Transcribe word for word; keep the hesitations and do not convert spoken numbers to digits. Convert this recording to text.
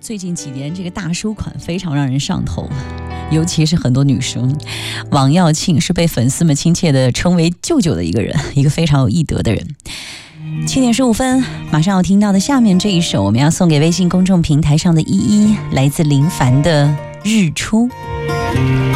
最近几年这个大叔款非常让人上头，尤其是很多女生。王耀庆是被粉丝们亲切地称为舅舅的一个人，一个非常有艺德的人。七点十五分，马上要听到的下面这一首，我们要送给微信公众平台上的依依，来自林凡的《日出》。